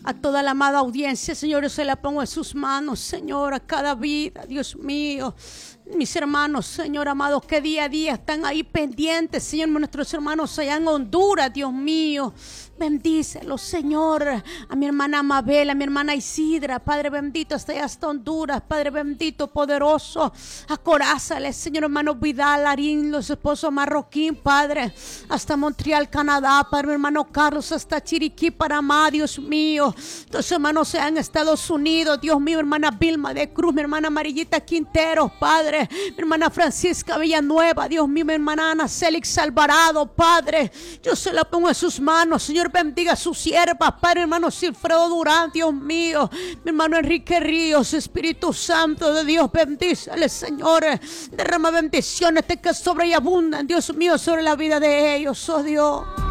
A toda la amada audiencia, Señor, yo se la pongo en sus manos, Señor, a cada vida, Dios mío. Mis hermanos, Señor amado, que día a día están ahí pendientes, Señor, nuestros hermanos allá en Honduras, Dios mío. Bendícelos, Señor, a mi hermana Mabel, a mi hermana Isidra, Padre bendito, hasta allá hasta Honduras, Padre bendito, poderoso. Acorázales, Señor, hermano Vidal, Larín, los esposos Marroquín, Padre, hasta Montreal, Canadá, Padre, mi hermano Carlos, hasta Chiriquí, Panamá, Dios mío. Los hermanos sean en Estados Unidos, Dios mío, hermana Vilma de Cruz, mi hermana Amarillita Quintero, Padre, mi hermana Francisca Villanueva, Dios mío, mi hermana Ana Célix Alvarado, Padre, yo se la pongo en sus manos, Señor, bendiga a sus siervas, Padre, hermano Silfredo Durán, Dios mío, mi hermano Enrique Ríos, Espíritu Santo de Dios, bendícele, Señor, derrama bendiciones, te que sobre y abundan, Dios mío, sobre la vida de ellos, oh Dios.